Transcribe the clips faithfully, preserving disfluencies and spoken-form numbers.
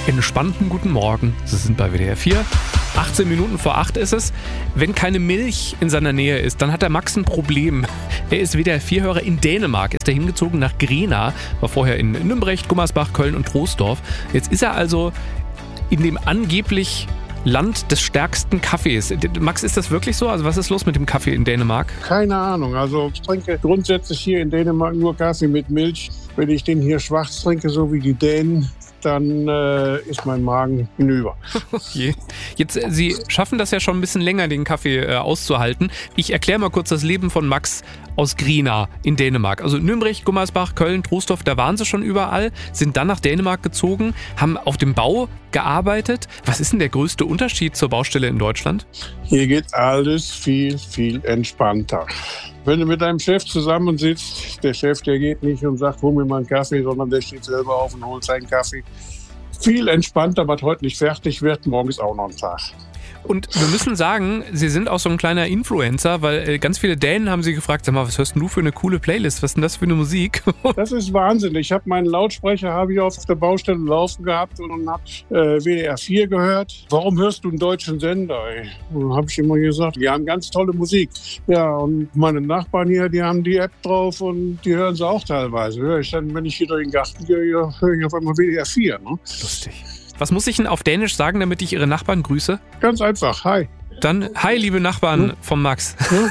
Entspannten guten Morgen. Sie sind bei W D R vier. achtzehn Minuten vor acht ist es. Wenn keine Milch in seiner Nähe ist, dann hat der Max ein Problem. Er ist W D R vier-Hörer in Dänemark, ist er hingezogen nach Grena, war vorher in Nümbrecht, Gummersbach, Köln und Troisdorf. Jetzt ist er also in dem angeblich Land des stärksten Kaffees. Max, ist das wirklich so? Also was ist los mit dem Kaffee in Dänemark? Keine Ahnung. Also ich trinke grundsätzlich hier in Dänemark nur Kaffee mit Milch. Wenn ich den hier schwarz trinke, so wie die Dänen, dann äh, ist mein Magen hinüber. Okay. Jetzt, äh, Sie schaffen das ja schon ein bisschen länger, den Kaffee äh, auszuhalten. Ich erkläre mal kurz das Leben von Max aus Grena in Dänemark. Also Nümbrecht, Gummersbach, Köln, Troisdorf, da waren sie schon überall, sind dann nach Dänemark gezogen, haben auf dem Bau gearbeitet. Was ist denn der größte Unterschied zur Baustelle in Deutschland? Hier geht alles viel, viel entspannter. Wenn du mit deinem Chef zusammensitzt, der Chef, der geht nicht und sagt, hol mir mal einen Kaffee, sondern der steht selber auf und holt seinen Kaffee. Viel entspannter, was heute nicht fertig wird, morgen ist auch noch ein Tag. Und wir müssen sagen, Sie sind auch so ein kleiner Influencer, weil ganz viele Dänen haben Sie gefragt, sag mal, was hörst denn du für eine coole Playlist? Was ist denn das für eine Musik? Das ist Wahnsinn. Ich habe meinen Lautsprecher habe ich auf der Baustelle laufen gehabt und habe äh, W D R vier gehört. Warum hörst du einen deutschen Sender? Und habe ich immer gesagt, die haben ganz tolle Musik. Ja, und meine Nachbarn hier, die haben die App drauf und die hören sie auch teilweise. Hör ich dann, wenn ich hier durch den Garten gehe, höre ich auf einmal W D R vier. Ne? Lustig. Was muss ich denn auf Dänisch sagen, damit ich Ihre Nachbarn grüße? Ganz einfach. Hi. Dann, hi, liebe Nachbarn hm? vom Max. Hm?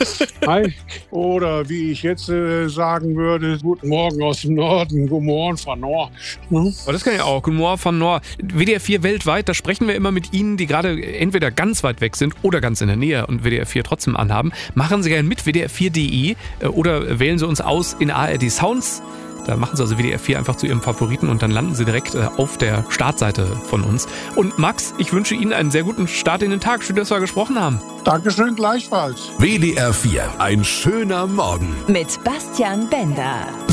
Hi. Oder wie ich jetzt äh, sagen würde, guten Morgen aus dem Norden, guten Morgen von Nord. Hm? Oh, das kann ich auch, guten Morgen von Nord. W D R vier weltweit, da sprechen wir immer mit Ihnen, die gerade entweder ganz weit weg sind oder ganz in der Nähe und W D R vier trotzdem anhaben. Machen Sie gerne mit W D R vier punkt de äh, oder wählen Sie uns aus in A R D Sounds. Da machen Sie also W D R vier einfach zu Ihrem Favoriten und dann landen Sie direkt äh, auf der Startseite von uns. Und Max, ich wünsche Ihnen einen sehr guten Start in den Tag. Schön, dass wir gesprochen haben. Dankeschön, gleichfalls. W D R vier, ein schöner Morgen. Mit Bastian Bender.